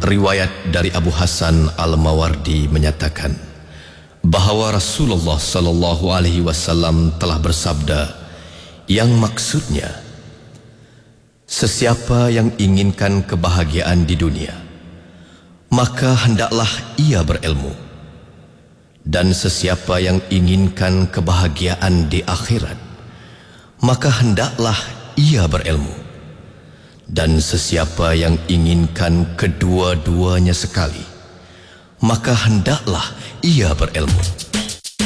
Riwayat dari Abu Hasan Al-Mawardi menyatakan bahwa Rasulullah sallallahu alaihi wasallam telah bersabda, yang maksudnya, sesiapa yang inginkan kebahagiaan di dunia, maka hendaklah ia berilmu, dan sesiapa yang inginkan kebahagiaan di akhirat, maka hendaklah ia berilmu, dan sesiapa yang inginkan kedua-duanya sekali, maka hendaklah ia berilmu.